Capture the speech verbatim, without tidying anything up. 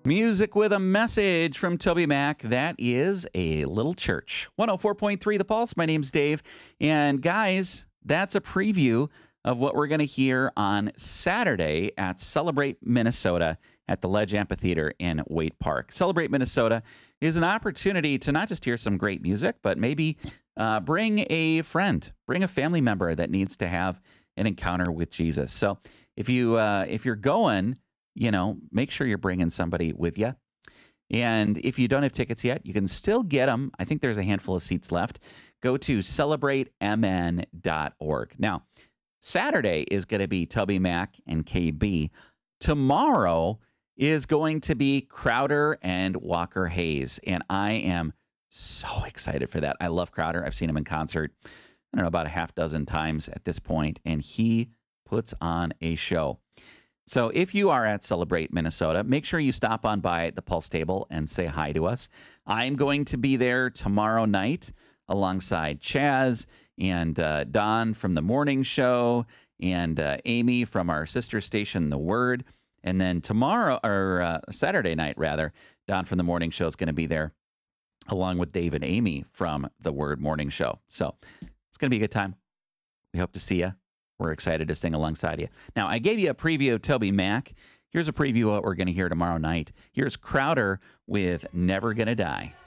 Music with a message from Toby Mac. That is A Little Church. one oh four point three The Pulse. My name's Dave. And guys, that's a preview of what we're going to hear on Saturday at Celebrate Minnesota at the Ledge Amphitheater in Waite Park. Celebrate Minnesota is an opportunity to not just hear some great music, but maybe uh, bring a friend, bring a family member that needs to have an encounter with Jesus. So if you uh, if you're going, you know, make sure you're bringing somebody with you. And if you don't have tickets yet, you can still get them. I think there's a handful of seats left. Go to celebrate m n dot org. Now, Saturday is going to be Toby Mac and K B. Tomorrow is going to be Crowder and Walker Hayes. And I am so excited for that. I love Crowder. I've seen him in concert, I don't know, about a half dozen times at this point, and he puts on a show. So if you are at Celebrate Minnesota, make sure you stop on by the Pulse table and say hi to us. I'm going to be there tomorrow night alongside Chaz and uh, Don from the morning show and uh, Amy from our sister station, The Word. And then tomorrow, or uh, Saturday night, rather, Don from the morning show is going to be there along with Dave and Amy from The Word morning show. So it's going to be a good time. We hope to see you. We're excited to sing alongside you. Now, I gave you a preview of Toby Mac. Here's a preview of what we're going to hear tomorrow night. Here's Crowder with Never Gonna Die.